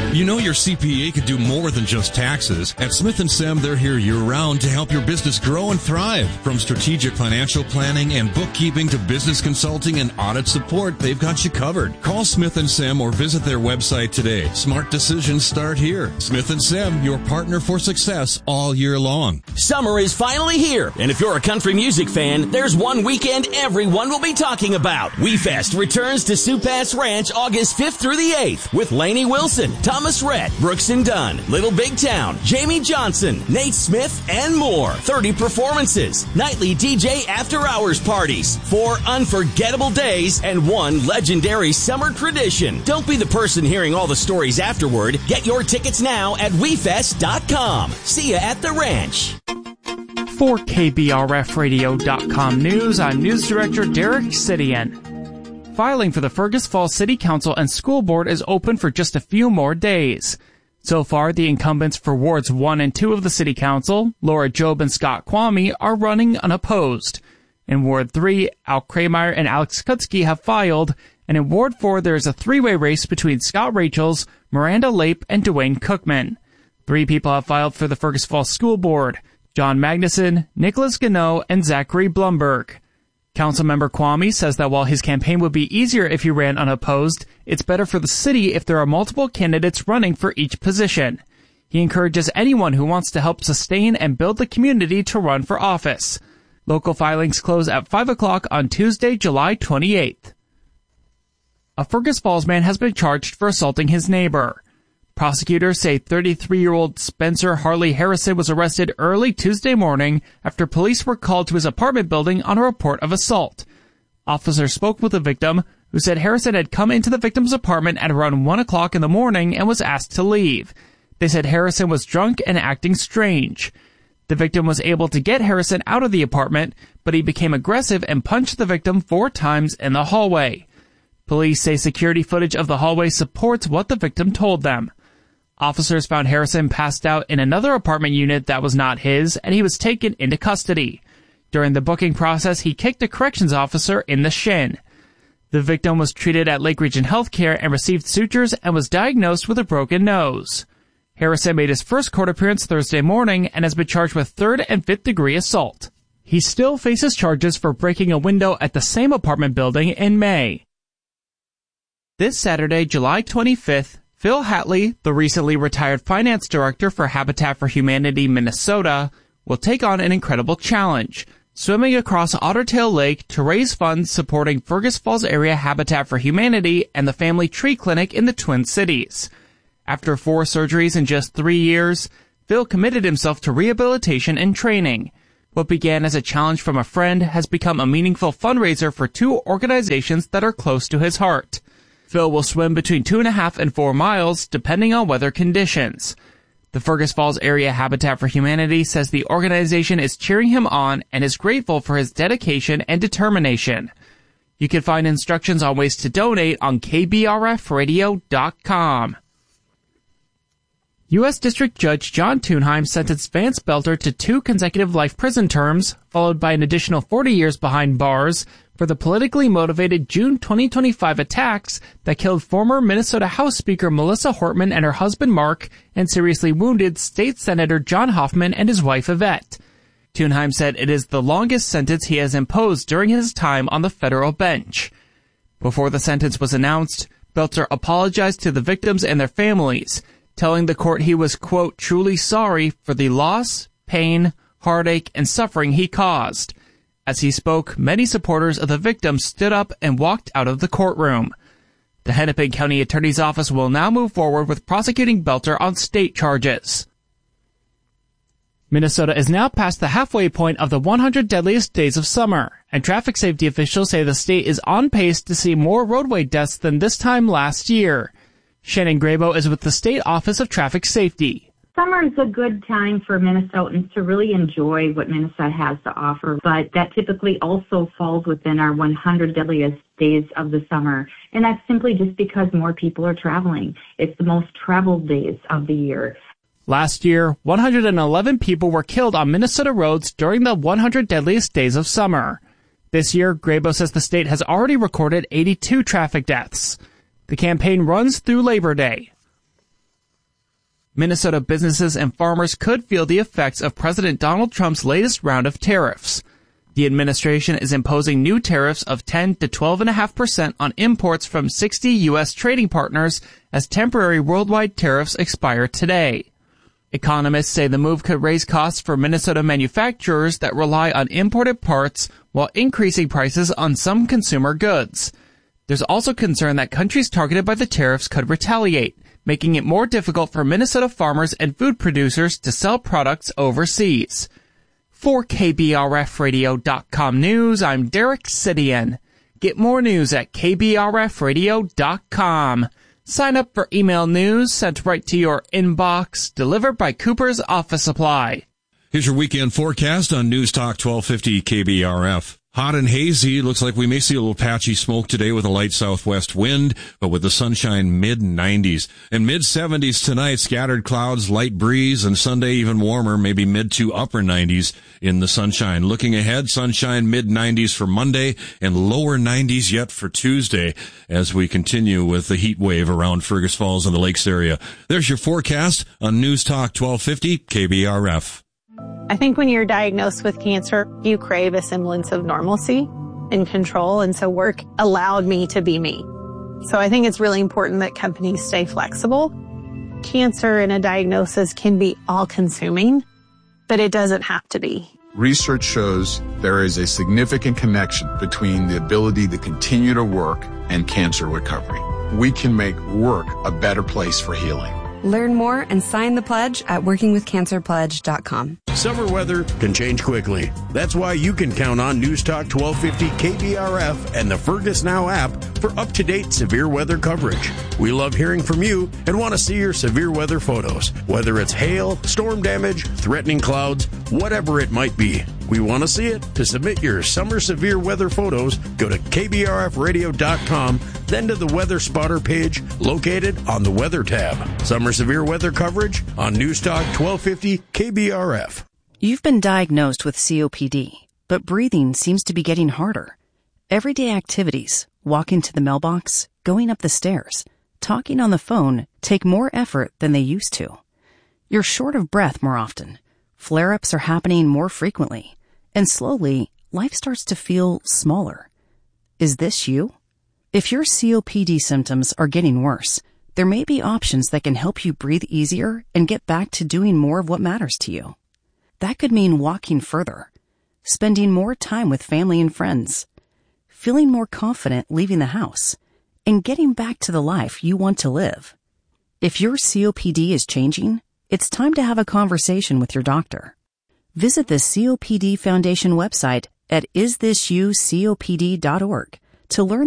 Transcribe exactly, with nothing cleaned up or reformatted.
You know your C P A could do more than just taxes. At Smith and Sem, they're here year-round to help your business grow and thrive. From strategic financial planning and bookkeeping to business consulting and audit support, they've got you covered. Call Smith and Sem or visit their website today. Smart decisions start here. Smith and Sem, your partner for success all year long. Summer is finally here, and if you're a country music fan, there's one weekend everyone will be talking about. WeFest returns to Sioux Pass Ranch August fifth through the eighth with Lainey Wilson, Thomas Rhett, Brooks and Dunn, Little Big Town, Jamie Johnson, Nate Smith, and more. thirty performances, nightly D J after-hours parties, four unforgettable days, and one legendary summer tradition. Don't be the person hearing all the stories afterward. Get your tickets now at we fest dot com. See you at the ranch. For K B R F radio dot com news, I'm News Director Derek Sidian. Filing for the Fergus Falls City Council and School Board is open for just a few more days. So far, the incumbents for Wards one and two of the City Council, Laura Job and Scott Kwame, are running unopposed. In Ward three, Al Krameyer and Alex Kutsky have filed, and in Ward four there is a three-way race between Scott Rachels, Miranda Lape, and Dwayne Cookman. Three people have filed for the Fergus Falls School Board: John Magnuson, Nicholas Gano, and Zachary Blumberg. Councilmember Kwame says that while his campaign would be easier if he ran unopposed, it's better for the city if there are multiple candidates running for each position. He encourages anyone who wants to help sustain and build the community to run for office. Local filings close at five o'clock on Tuesday, July twenty-eighth. A Fergus Falls man has been charged for assaulting his neighbor. Prosecutors say thirty-three-year-old Spencer Harley Harrison was arrested early Tuesday morning after police were called to his apartment building on a report of assault. Officers spoke with the victim, who said Harrison had come into the victim's apartment at around one o'clock in the morning and was asked to leave. They said Harrison was drunk and acting strange. The victim was able to get Harrison out of the apartment, but he became aggressive and punched the victim four times in the hallway. Police say security footage of the hallway supports what the victim told them. Officers found Harrison passed out in another apartment unit that was not his, and he was taken into custody. During the booking process, he kicked a corrections officer in the shin. The victim was treated at Lake Region Healthcare and received sutures and was diagnosed with a broken nose. Harrison made his first court appearance Thursday morning and has been charged with third and fifth degree assault. He still faces charges for breaking a window at the same apartment building in May. This Saturday, July twenty-fifth, Phil Hatley, the recently retired finance director for Habitat for Humanity Minnesota, will take on an incredible challenge, swimming across Ottertail Lake to raise funds supporting Fergus Falls area Habitat for Humanity and the Family Tree Clinic in the Twin Cities. After four surgeries in just three years, Phil committed himself to rehabilitation and training. What began as a challenge from a friend has become a meaningful fundraiser for two organizations that are close to his heart. Phil will swim between two and a half and four miles, depending on weather conditions. The Fergus Falls Area Habitat for Humanity says the organization is cheering him on and is grateful for his dedication and determination. You can find instructions on ways to donate on K B R F radio dot com. U S District Judge John Thunheim sentenced Vance Belter to two consecutive life prison terms, followed by an additional forty years behind bars, for the politically motivated June twenty twenty-five attacks that killed former Minnesota House Speaker Melissa Hortman and her husband Mark, and seriously wounded State Senator John Hoffman and his wife Yvette. Thunheim said it is the longest sentence he has imposed during his time on the federal bench. Before the sentence was announced, Belter apologized to the victims and their families, telling the court he was, quote, truly sorry for the loss, pain, heartache, and suffering he caused. As he spoke, many supporters of the victims stood up and walked out of the courtroom. The Hennepin County Attorney's Office will now move forward with prosecuting Belter on state charges. Minnesota is now past the halfway point of the one hundred deadliest days of summer, and traffic safety officials say the state is on pace to see more roadway deaths than this time last year. Shannon Grabo is with the State Office of Traffic Safety. Summer is a good time for Minnesotans to really enjoy what Minnesota has to offer, but that typically also falls within our one hundred deadliest days of the summer, and that's simply just because more people are traveling. It's the most traveled days of the year. Last year, one hundred eleven people were killed on Minnesota roads during the one hundred deadliest days of summer. This year, Grabo says the state has already recorded eighty-two traffic deaths. The campaign runs through Labor Day. Minnesota businesses and farmers could feel the effects of President Donald Trump's latest round of tariffs. The administration is imposing new tariffs of ten to twelve point five percent on imports from sixty U S trading partners as temporary worldwide tariffs expire today. Economists say the move could raise costs for Minnesota manufacturers that rely on imported parts while increasing prices on some consumer goods. There's also concern that countries targeted by the tariffs could retaliate, making it more difficult for Minnesota farmers and food producers to sell products overseas. For K B R F radio dot com News, I'm Derek Sidian. Get more news at K B R F radio dot com. Sign up for email news sent right to your inbox, delivered by Cooper's Office Supply. Here's your weekend forecast on News Talk twelve fifty K B R F. Hot and hazy. Looks like we may see a little patchy smoke today with a light southwest wind, but with the sunshine mid nineties. And mid seventies tonight, scattered clouds, light breeze, and Sunday even warmer, maybe mid to upper nineties in the sunshine. Looking ahead, sunshine mid nineties for Monday and lower nineties yet for Tuesday as we continue with the heat wave around Fergus Falls and the Lakes area. There's your forecast on News Talk twelve fifty K B R F. I think when you're diagnosed with cancer, you crave a semblance of normalcy and control, and so work allowed me to be me. So I think it's really important that companies stay flexible. Cancer and a diagnosis can be all-consuming, but it doesn't have to be. Research shows there is a significant connection between the ability to continue to work and cancer recovery. We can make work a better place for healing. Learn more and sign the pledge at working with cancer pledge dot com. Summer weather can change quickly. That's why you can count on News Talk twelve fifty K B R F and the Fergus Now app for up-to-date severe weather coverage. We love hearing from you and want to see your severe weather photos, whether it's hail, storm damage, threatening clouds, whatever it might be. We want to see it. To submit your summer severe weather photos, go to K B R F radio dot com, then to the Weather Spotter page located on the Weather tab. Summer severe weather coverage on News Talk twelve fifty K B R F. You've been diagnosed with C O P D, but breathing seems to be getting harder. Everyday activities, walking to the mailbox, going up the stairs, talking on the phone take more effort than they used to. You're short of breath more often. Flare-ups are happening more frequently. And slowly, life starts to feel smaller. Is this you? If your C O P D symptoms are getting worse, there may be options that can help you breathe easier and get back to doing more of what matters to you. That could mean walking further, spending more time with family and friends, feeling more confident leaving the house, and getting back to the life you want to live. If your C O P D is changing, it's time to have a conversation with your doctor. Visit the C O P D Foundation website at is this you C O P D dot org to learn